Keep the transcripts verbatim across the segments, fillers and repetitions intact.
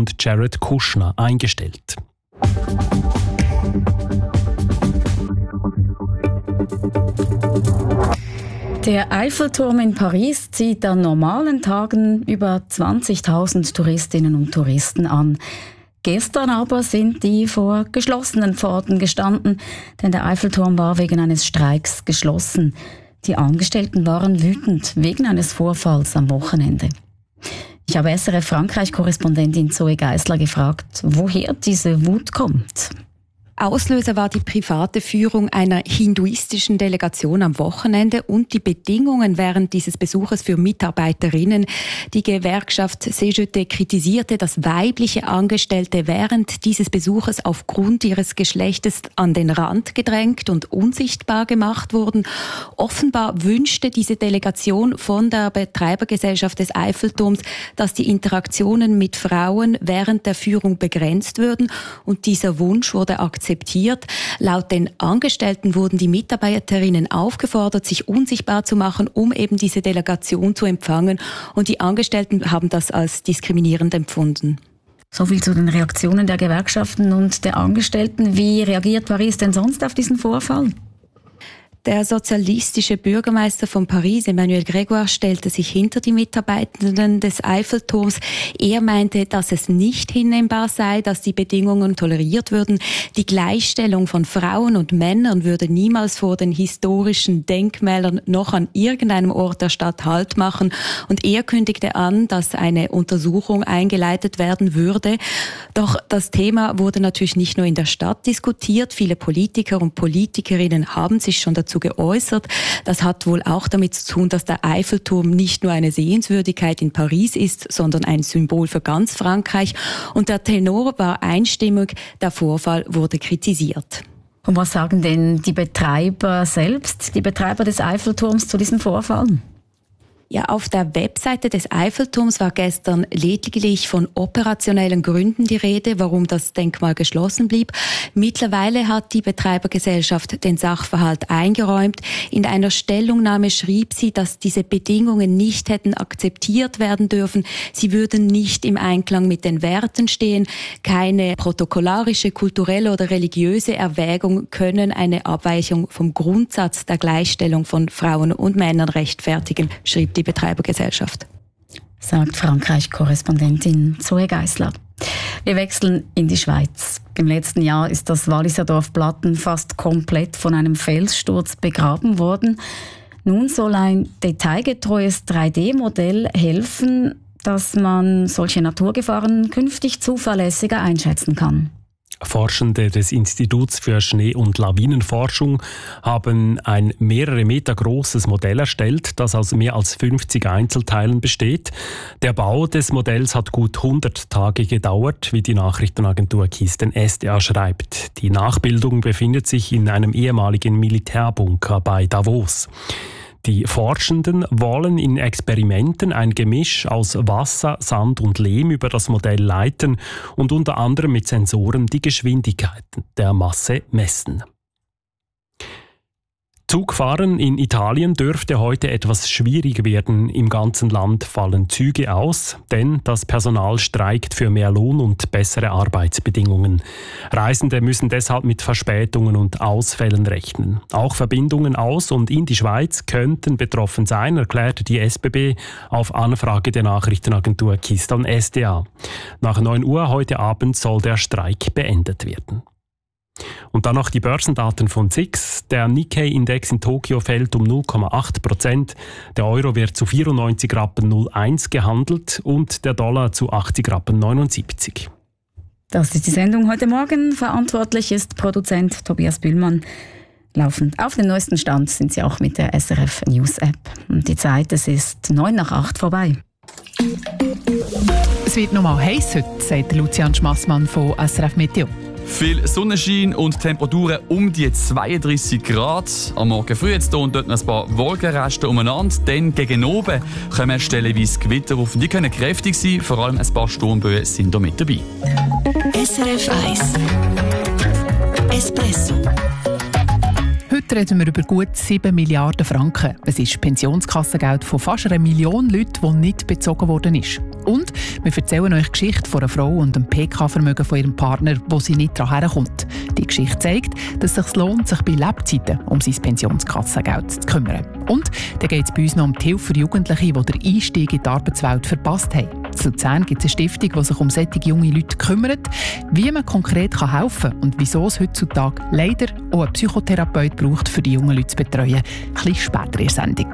und Jared Kushner eingestellt. Der Eiffelturm in Paris zieht an normalen Tagen über zwanzigtausend Touristinnen und Touristen an. Gestern aber sind die vor geschlossenen Pforten gestanden, denn der Eiffelturm war wegen eines Streiks geschlossen. Die Angestellten waren wütend wegen eines Vorfalls am Wochenende. Ich habe S R F-Frankreich-Korrespondentin Zoe Geissler gefragt, woher diese Wut kommt. Auslöser war die private Führung einer hinduistischen Delegation am Wochenende und die Bedingungen während dieses Besuches für Mitarbeiterinnen. Die Gewerkschaft C G T kritisierte, dass weibliche Angestellte während dieses Besuches aufgrund ihres Geschlechtes an den Rand gedrängt und unsichtbar gemacht wurden. Offenbar wünschte diese Delegation von der Betreibergesellschaft des Eiffelturms, dass die Interaktionen mit Frauen während der Führung begrenzt würden, und dieser Wunsch wurde akzeptiert. Akzeptiert. Laut den Angestellten wurden die Mitarbeiterinnen aufgefordert, sich unsichtbar zu machen, um eben diese Delegation zu empfangen. Und die Angestellten haben das als diskriminierend empfunden. So viel zu den Reaktionen der Gewerkschaften und der Angestellten. Wie reagiert Paris denn sonst auf diesen Vorfall? Der sozialistische Bürgermeister von Paris, Emmanuel Grégoire, stellte sich hinter die Mitarbeitenden des Eiffelturms. Er meinte, dass es nicht hinnehmbar sei, dass die Bedingungen toleriert würden. Die Gleichstellung von Frauen und Männern würde niemals vor den historischen Denkmälern noch an irgendeinem Ort der Stadt Halt machen. Und er kündigte an, dass eine Untersuchung eingeleitet werden würde. Doch das Thema wurde natürlich nicht nur in der Stadt diskutiert. Viele Politiker und Politikerinnen haben sich schon dazu geäußert. Das hat wohl auch damit zu tun, dass der Eiffelturm nicht nur eine Sehenswürdigkeit in Paris ist, sondern ein Symbol für ganz Frankreich. Und der Tenor war einstimmig, der Vorfall wurde kritisiert. Und was sagen denn die Betreiber selbst, die Betreiber des Eiffelturms zu diesem Vorfall? Ja, auf der Webseite des Eiffelturms war gestern lediglich von operationellen Gründen die Rede, warum das Denkmal geschlossen blieb. Mittlerweile hat die Betreibergesellschaft den Sachverhalt eingeräumt. In einer Stellungnahme schrieb sie, dass diese Bedingungen nicht hätten akzeptiert werden dürfen. Sie würden nicht im Einklang mit den Werten stehen. Keine protokollarische, kulturelle oder religiöse Erwägung können eine Abweichung vom Grundsatz der Gleichstellung von Frauen und Männern rechtfertigen, schrieb die Betreibergesellschaft. Sagt Frankreich-Korrespondentin Zoe Geissler. Wir wechseln in die Schweiz. Im letzten Jahr ist das Walliser Dorf Platten fast komplett von einem Felssturz begraben worden. Nun soll ein detailgetreues drei D Modell helfen, dass man solche Naturgefahren künftig zuverlässiger einschätzen kann. Forschende des Instituts für Schnee- und Lawinenforschung haben ein mehrere Meter großes Modell erstellt, das aus mehr als fünfzig Einzelteilen besteht. Der Bau des Modells hat gut hundert Tage gedauert, wie die Nachrichtenagentur Kisten S D A schreibt. Die Nachbildung befindet sich in einem ehemaligen Militärbunker bei Davos. Die Forschenden wollen in Experimenten ein Gemisch aus Wasser, Sand und Lehm über das Modell leiten und unter anderem mit Sensoren die Geschwindigkeiten der Masse messen. Zugfahren in Italien dürfte heute etwas schwierig werden. Im ganzen Land fallen Züge aus, denn das Personal streikt für mehr Lohn und bessere Arbeitsbedingungen. Reisende müssen deshalb mit Verspätungen und Ausfällen rechnen. Auch Verbindungen aus und in die Schweiz könnten betroffen sein, erklärte die S B B auf Anfrage der Nachrichtenagentur Kiston S D A. Nach neun Uhr heute Abend soll der Streik beendet werden. Und dann noch die Börsendaten von S I X. Der Nikkei-Index in Tokio fällt um null Komma acht Prozent. Der Euro wird zu vierundneunzig Rappen null eins gehandelt und der Dollar zu achtzig Rappen neunundsiebzig. Das ist die Sendung heute Morgen. Verantwortlich ist Produzent Tobias Bühlmann. Laufend auf dem neuesten Stand sind Sie auch mit der S R F News App. Und die Zeit, es ist neun nach acht vorbei. Es wird nochmal heiß heute, sagt Lucian Schmassmann von S R F Meteo. Viel Sonnenschein und Temperaturen um die zweiunddreissig Grad. Am Morgen früh jetzt hier und dort noch ein paar Wolkenreste umeinander. Dann gegen oben kommen stellenweise Gewitter auf. Die können kräftig sein, vor allem ein paar Sturmböen sind da mit dabei. S R F eins Espresso. Heute reden wir über gut sieben Milliarden Franken. Es ist Pensionskassengeld von fast einer Million Leuten, das nicht bezogen worden ist. Und wir erzählen euch die Geschichte von einer Frau und dem P K-Vermögen von ihrem Partner, wo sie nicht daran herkommt. Die Geschichte zeigt, dass es sich lohnt, sich bei Lebzeiten um sein Pensionskassengeld zu kümmern. Und dann geht es bei uns noch um die Hilfe für Jugendliche, die den Einstieg in die Arbeitswelt verpasst haben. In Luzern gibt es eine Stiftung, die sich um solche junge Leute kümmert. Wie man konkret helfen kann und wieso es heutzutage leider auch einen Psychotherapeut braucht, für die jungen Leute zu betreuen. Ein bisschen später in der Sendung.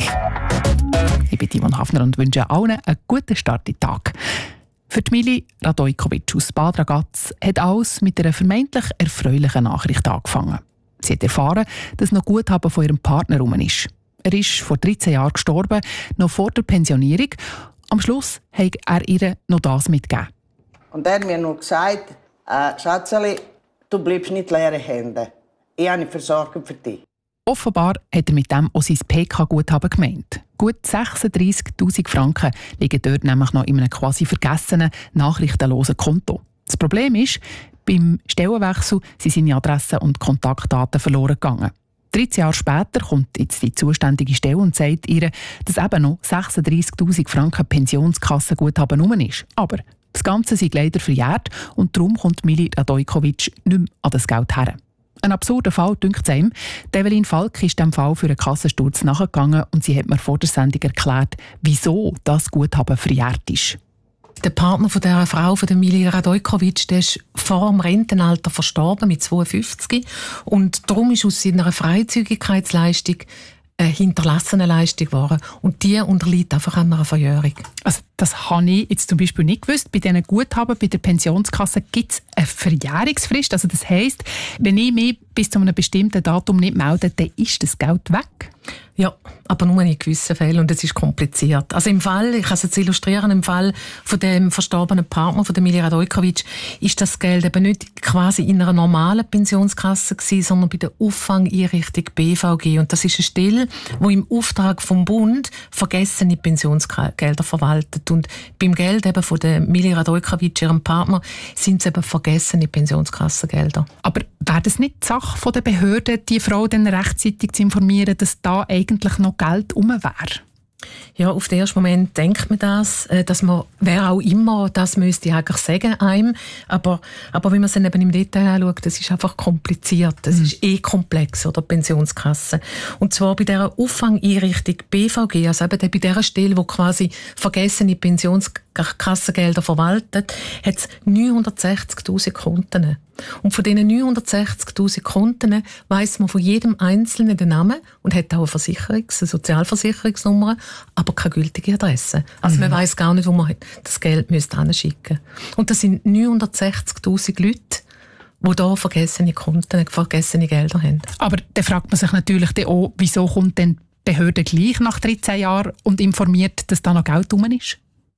Ich bin Timon Hafner und wünsche allen einen guten Start in den Tag. Für die Mili Radojkovic aus Bad Ragaz hat alles mit einer vermeintlich erfreulichen Nachricht angefangen. Sie hat erfahren, dass noch Guthaben von ihrem Partner herum ist. Er ist vor dreizehn Jahren gestorben, noch vor der Pensionierung. Am Schluss hat er ihr noch das mitgegeben. Und er hat mir noch gesagt, äh, Schatzeli, du bleibst nicht leere Hände. Ich habe Versorgung für dich. Offenbar hat er mit dem auch sein P K-Guthaben gemeint. Gut sechsunddreissigtausend Franken liegen dort nämlich noch in einem quasi vergessenen, nachrichtenlosen Konto. Das Problem ist, beim Stellenwechsel sind seine Adresse und Kontaktdaten verloren gegangen. dreizehn Jahre später kommt jetzt die zuständige Stelle und sagt ihr, dass eben noch sechsunddreissigtausend Franken Pensionskassenguthaben rum ist. Aber das Ganze sei leider verjährt und darum kommt Mili Radojkovic nicht mehr an das Geld her. Ein absurder Fall, dünkt es einem. Evelyn Falk ist dem Fall für einen Kassensturz nachgegangen und sie hat mir vor der Sendung erklärt, wieso das Guthaben verjährt ist. Der Partner von dieser Frau, von der Mili Radojkovic, der ist vor dem Rentenalter verstorben, mit zweiundfünfzig. Und darum ist aus seiner Freizügigkeitsleistung eine hinterlassene Leistung geworden. Und die unterliegt einfach einer Verjährung. Also das habe ich jetzt zum Beispiel nicht gewusst. Bei diesen Guthaben bei der Pensionskasse gibt es eine Verjährungsfrist. Also das heisst, wenn ich mich bis zu einem bestimmten Datum nicht melde, dann ist das Geld weg. Ja, aber nur in gewissen Fällen und es ist kompliziert. Also im Fall, ich kann es jetzt illustrieren, im Fall von dem verstorbenen Partner, von der Mili Radojkovic, ist das Geld eben nicht quasi in einer normalen Pensionskasse gewesen, sondern bei der Auffangeinrichtung B V G. Und das ist eine Stelle, die im Auftrag vom Bund vergessene Pensionsgelder verwaltet. Und beim Geld eben von der Mili Radojkovic, ihrem Partner, sind es eben vergessene Pensionskassengelder. Aber wäre das nicht die Sache von der Behörde, die Frau dann rechtzeitig zu informieren, dass da eigentlich noch Geld herum wäre? Ja, auf den ersten Moment denkt man das, dass man, wer auch immer, das müsste eigentlich sagen einem. Aber, aber wenn man es dann eben im Detail anschaut, das ist einfach kompliziert. Das mhm. ist eh komplex, oder Pensionskasse. Und zwar bei dieser Auffangeinrichtung B V G, also eben bei dieser Stelle, wo quasi vergessene Pensionskassengelder verwaltet, hat es neunhundertsechzigtausend Konten. Und von diesen neunhundertsechzigtausend Konten weiss man von jedem Einzelnen den Namen und hat auch eine Versicherungs-, eine Sozialversicherungsnummer, aber keine gültige Adresse. Also mhm. man weiss gar nicht, wo man das Geld hinschicken müsste. Und das sind neunhundertsechzigtausend Leute, die hier vergessene Konten, vergessene Gelder haben. Aber dann fragt man sich natürlich auch, wieso kommt denn die Behörde gleich nach dreizehn Jahren und informiert, dass da noch Geld rum ist?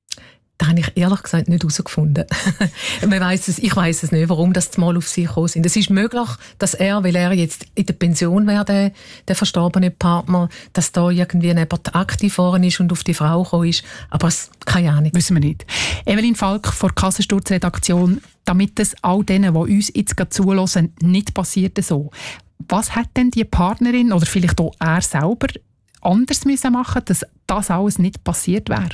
Das habe ich ehrlich gesagt nicht herausgefunden. Man weiss es, ich weiss es nicht, warum das mal auf sie gekommen sind. Es ist möglich, dass er, weil er jetzt in der Pension wäre, der, der verstorbene Partner, dass da irgendwie jemand aktiv geworden ist und auf die Frau gekommen ist. Aber es, keine Ahnung. Wissen wir nicht. Evelyn Falk von der Kassensturz-Redaktion, damit es all denen, die uns jetzt gerade zuhören, nicht passiert so. Was hat denn die Partnerin oder vielleicht auch er selber anders müssen machen, dass das alles nicht passiert wäre?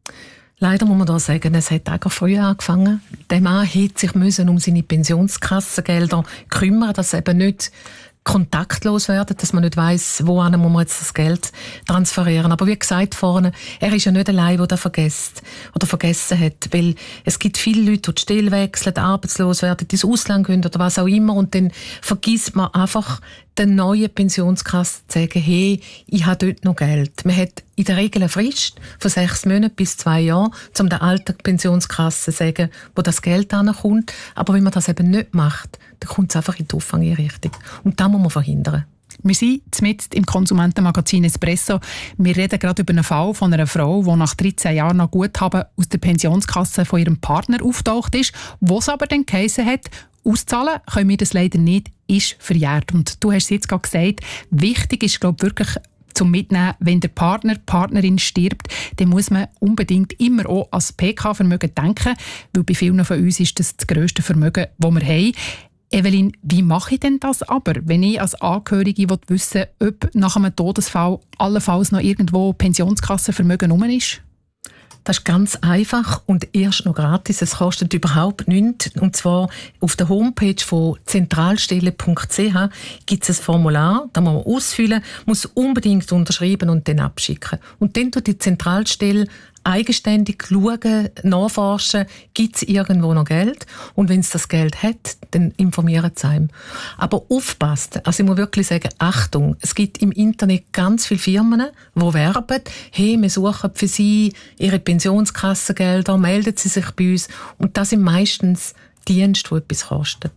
Leider muss man da sagen, es hat eigentlich früher angefangen. Der Mann hätte sich müssen um seine Pensionskassengelder kümmern, dass eben nicht kontaktlos werden, dass man nicht weiss, wohin muss man jetzt das Geld transferieren. Aber wie gesagt vorhin, er ist ja nicht allein, der das vergisst oder vergessen hat, weil es gibt viele Leute, die die Stelle wechseln, arbeitslos werden, ins Ausland gehen oder was auch immer und dann vergisst man einfach der neuen Pensionskasse zu sagen, hey, ich habe dort noch Geld. Man hat in der Regel eine Frist von sechs Monaten bis zwei Jahren, um der alten Pensionskasse zu sagen, wo das Geld ankommt. Aber wenn man das eben nicht macht, dann kommt es einfach in die Auffangeinrichtung. Und das muss man verhindern. Wir sind mitten im Konsumentenmagazin Espresso. Wir reden gerade über einen Fall von einer Frau, die nach dreizehn Jahren noch Guthaben aus der Pensionskasse von ihrem Partner auftaucht ist, wo es aber dann geheissen hat, auszahlen können wir das leider nicht, ist verjährt. Und du hast es jetzt gerade gesagt, wichtig ist, glaube ich, wirklich zum Mitnehmen, wenn der Partner, die Partnerin stirbt, dann muss man unbedingt immer auch ans P K-Vermögen denken, weil bei vielen von uns ist das das grösste Vermögen, das wir haben. Evelyn, wie mache ich denn das aber, wenn ich als Angehörige wissen will, ob nach einem Todesfall allenfalls noch irgendwo Pensionskassenvermögen rum ist? Das ist ganz einfach und erst noch gratis. Es kostet überhaupt nichts. Und zwar auf der Homepage von zentralstelle punkt c h gibt es ein Formular, das muss man ausfüllen, muss unbedingt unterschreiben und dann abschicken. Und dann tut die Zentralstelle eigenständig schauen, nachforschen, gibt es irgendwo noch Geld? Und wenn es das Geld hat, dann informieren sie einem. Aber aufpasst, also ich muss wirklich sagen, Achtung, es gibt im Internet ganz viele Firmen, die werben, hey, wir suchen für Sie Ihre Pensionskassengelder, melden Sie sich bei uns. Und das sind meistens Dienste, die etwas kosten.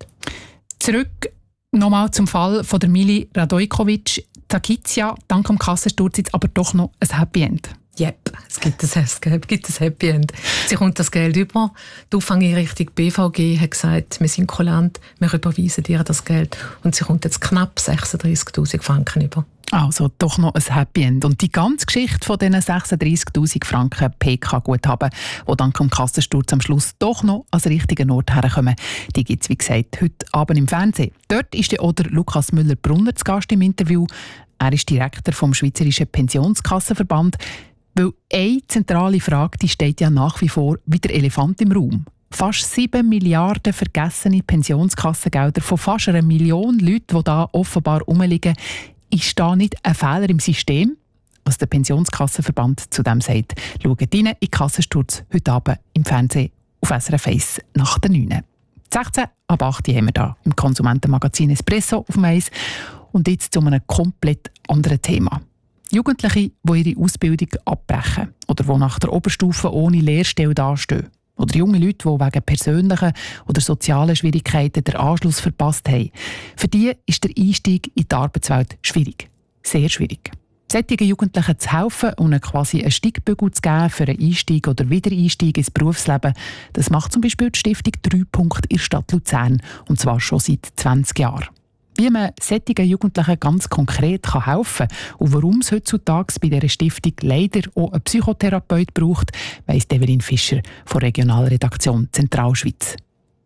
Zurück nochmal zum Fall von der Mili Radojkovic. Da gibt es ja dank dem Kassensturz jetzt aber doch noch ein Happy End. Yep, es gibt ein, es gibt ein Happy End. Sie kommt das Geld über. Die Auffangeinrichtung B V G hat gesagt, wir sind kulant, wir überweisen ihr das Geld. Und sie kommt jetzt knapp sechsunddreissigtausend Franken über. Also doch noch ein Happy End. Und die ganze Geschichte von diesen sechsunddreissigtausend Franken P K-Guthaben, die dank dem Kassensturz am Schluss doch noch an den richtigen Ort herkommen, die gibt es, wie gesagt, heute Abend im Fernsehen. Dort ist auch der Lukas Müller-Brunner zu Gast im Interview. Er ist Direktor vom Schweizerischen Pensionskassenverband. Weil eine zentrale Frage, die steht ja nach wie vor wie der Elefant im Raum. Fast sieben Milliarden vergessene Pensionskassengelder von fast einer Million Leuten, die da offenbar rumliegen. Ist da nicht ein Fehler im System? Was der Pensionskassenverband zu dem sagt, schaut rein in den Kassensturz heute Abend im Fernsehen auf S R F eins nach der neun. sechzehn ab acht haben wir da im Konsumentenmagazin Espresso auf dem Eis. Und jetzt zu einem komplett anderen Thema. Jugendliche, die ihre Ausbildung abbrechen oder die nach der Oberstufe ohne Lehrstelle dastehen. Oder junge Leute, die wegen persönlichen oder sozialen Schwierigkeiten den Anschluss verpasst haben. Für die ist der Einstieg in die Arbeitswelt schwierig. Sehr schwierig. Solchen Jugendlichen zu helfen und ihnen quasi einen Steigbügel zu geben für einen Einstieg oder Wiedereinstieg ins Berufsleben, das macht zum Beispiel die Stiftung drei Punkt in der Stadt Luzern. Und zwar schon seit zwanzig Jahren. Wie man solchen Jugendlichen ganz konkret helfen kann und warum es heutzutage bei dieser Stiftung leider auch einen Psychotherapeut braucht, weiss Evelyn Fischer von der Regionalredaktion Zentralschweiz.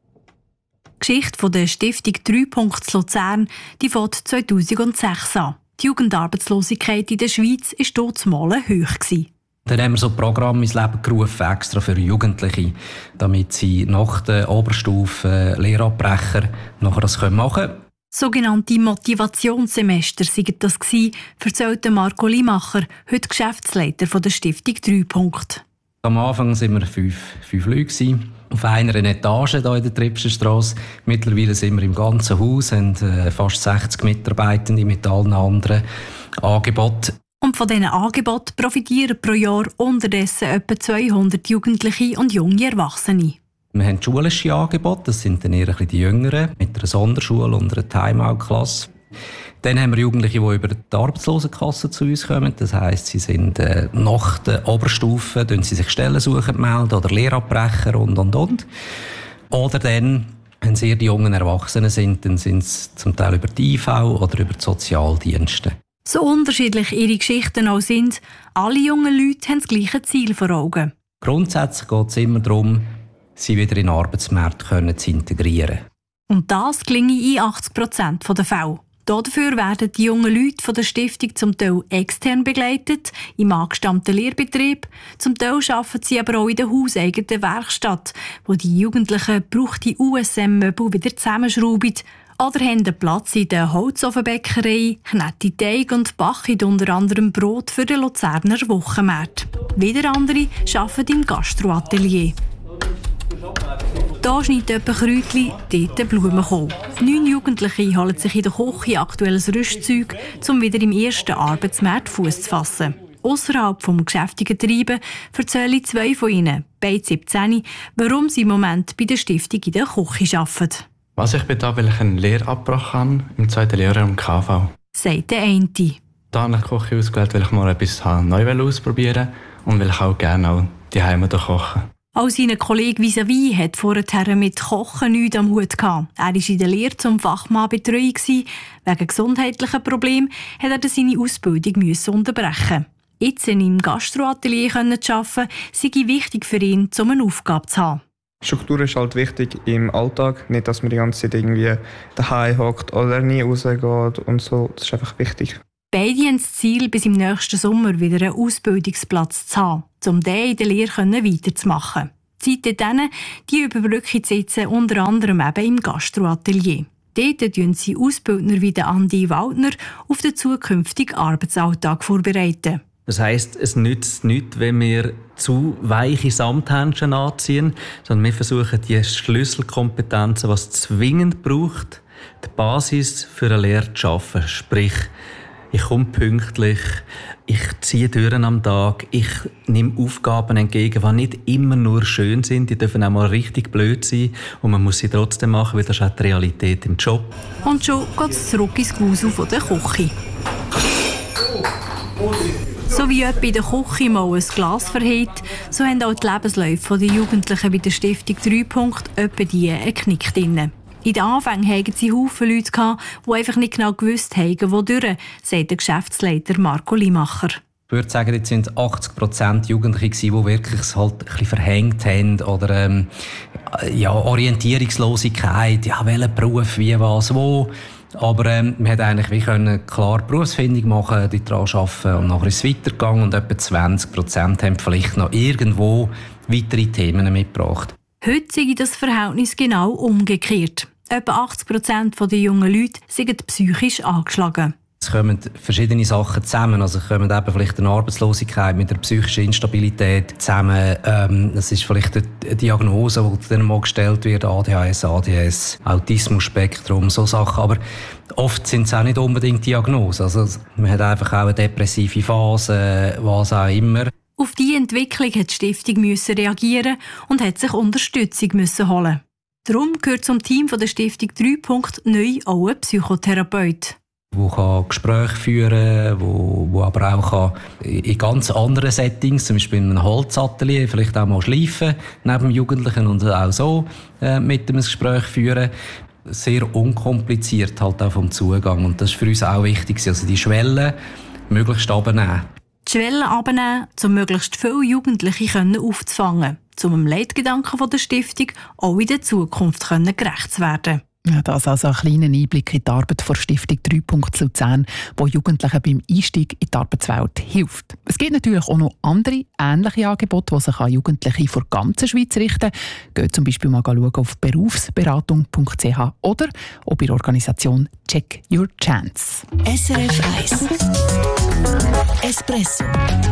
Die Geschichte der Stiftung drei Punkt Luzern die fängt zweitausendsechs an. Die Jugendarbeitslosigkeit in der Schweiz war dort mal hoch. Dann haben wir so ein Programm ins Leben gerufen, extra für Jugendliche, damit sie nach der Oberstufe Lehrabbrecher nachher das machen können. Sogenannte Motivationssemester waren das, erzählte Marco Limacher, heute Geschäftsleiter der Stiftung drei Punkt. Am Anfang waren wir fünf, fünf Leute auf einer Etage hier in der Tripsenstrasse. Mittlerweile sind wir im ganzen Haus, haben fast sechzig Mitarbeitende mit allen anderen Angeboten. Und von diesen Angeboten profitieren pro Jahr unterdessen etwa zweihundert Jugendliche und junge Erwachsene. Wir haben schulische Angebote, das sind dann eher ein bisschen die Jüngeren, mit einer Sonderschule und einer Timeout-Klasse. Dann haben wir Jugendliche, die über die Arbeitslosenkasse zu uns kommen. Das heisst, sie sind äh, nach der Oberstufe, melden sie sich Stellen suchen melden oder Lehrabbrecher und, und, und. Oder dann, wenn sie die jungen Erwachsenen sind, dann sind es zum Teil über die I V oder über die Sozialdienste. So unterschiedlich ihre Geschichten auch sind, alle jungen Leute haben das gleiche Ziel vor Augen. Grundsätzlich geht es immer darum, sie wieder in den Arbeitsmarkt zu integrieren. Und das gelingt in achtzig Prozent der Fälle. Dafür werden die jungen Leute von der Stiftung zum Teil extern begleitet, im angestammten Lehrbetrieb. Zum Teil arbeiten sie aber auch in der hauseigenen Werkstatt, wo die Jugendlichen gebrauchte U S M-Möbel wieder zusammenschrauben. Oder haben einen Platz in der Holzofenbäckerei, kneten Teig und backen unter anderem Brot für den Luzerner Wochenmarkt. Wieder andere arbeiten im Gastroatelier. Hier schneidet jemand Kräutchen, dort Blumenkohl. Neun Jugendliche holen sich in der Küche aktuelles Rüstzeug, um wieder im ersten Arbeitsmarkt Fuß zu fassen. Ausserhalb des geschäftigen Treiben erzählen zwei von ihnen, beide siebzehn, warum sie im Moment bei der Stiftung in der Küche arbeiten. Was ich bin da, weil ich einen Lehrabbruch habe, im zweiten Lehrjahr im K V. Sagt der eine. Da habe ich die Küche ausgewählt, weil ich mal etwas neu ausprobieren will und weil ich auch gerne auch die Heime kochen. Auch sein Kollege vis-à-vis hat vorher mit Kochen nichts am Hut gehabt. Er war in der Lehre zum Fachmann Betreuung. Wegen gesundheitlichen Problemen musste er seine Ausbildung unterbrechen. Jetzt in im Gastroatelier zu arbeiten, sei wichtig für ihn, um eine Aufgabe zu haben. Struktur ist halt wichtig im Alltag. Nicht, dass man die ganze Zeit irgendwie daheim hockt oder nie rausgeht und so. Das ist einfach wichtig. Beide haben das Ziel, bis im nächsten Sommer wieder einen Ausbildungsplatz zu haben, um den in der Lehre weiterzumachen. Die Zeit dort, die überbrücken sie jetzt unter anderem eben im Gastroatelier. Dort tun sie Ausbildner wie Andi Waldner auf den zukünftigen Arbeitsalltag vorbereiten. Das heisst, es nützt nichts, wenn wir zu weiche Samthändchen anziehen, sondern wir versuchen, die Schlüsselkompetenzen, was es zwingend braucht, die Basis für eine Lehre zu schaffen. Sprich, ich komme pünktlich, ich ziehe Türen am Tag, ich nehme Aufgaben entgegen, die nicht immer nur schön sind, die dürfen auch mal richtig blöd sein und man muss sie trotzdem machen, weil das ist auch die Realität im Job. Und schon geht es zurück ins Gewusel von der Küche. So wie jemand in der Küche mal ein Glas verhält, so haben auch die Lebensläufe der Jugendlichen bei der Stiftung drei Punkt etwa die einen Knick drin. In den Anfängen hatten sie Haufen Leute, die einfach nicht genau gewusst haben, wodurch, sagt der Geschäftsleiter Marco Limacher. Ich würde sagen, jetzt sind achtzig Prozent Jugendliche, die wirklich es halt ein bisschen verhängt haben oder ähm, ja, Orientierungslosigkeit, ja, welcher Beruf, wie, was, wo. Aber ähm, wir konnten eigentlich wie können klar Berufsfindung machen, die daran arbeiten und nachher ist es weitergegangen und etwa zwanzig Prozent haben vielleicht noch irgendwo weitere Themen mitgebracht. Heute sei das Verhältnis genau umgekehrt. Etwa achtzig Prozent der jungen Leute sind psychisch angeschlagen. Es kommen verschiedene Sachen zusammen. Also kommen eben vielleicht eine Arbeitslosigkeit mit einer psychischen Instabilität zusammen. Ähm, das ist vielleicht eine Diagnose, die dann mal gestellt wird, A D H S, A D S, Autismus-Spektrum, so Sachen. Aber oft sind es auch nicht unbedingt Diagnosen. Also man hat einfach auch eine depressive Phase, was auch immer. Auf diese Entwicklung hat die Stiftung müssen reagieren und hat sich Unterstützung müssen holen. Darum gehört zum Team der Stiftung drei Punkt neu auch ein Psychotherapeut. Wo kann Gespräche führen, wo, wo aber auch kann in ganz anderen Settings, zum Beispiel in einem Holzatelier, vielleicht auch mal schleifen neben dem Jugendlichen und auch so äh, mit dem Gespräch führen. Sehr unkompliziert halt auch vom Zugang und das ist für uns auch wichtig, also die Schwelle möglichst runternehmen. Die Schwelle runternehmen, um möglichst viele Jugendliche aufzufangen, um dem Leitgedanken der Stiftung auch in der Zukunft gerecht zu werden. Ja, das also ein kleiner Einblick in die Arbeit der Stiftung drei Punkt Luzern, die Jugendlichen beim Einstieg in die Arbeitswelt hilft. Es gibt natürlich auch noch andere ähnliche Angebote, die sich an Jugendliche von der ganzen Schweiz richten. Geht zum Beispiel mal schauen auf berufsberatung punkt c h oder auch bei der Organisation Check Your Chance. S R F eins Espresso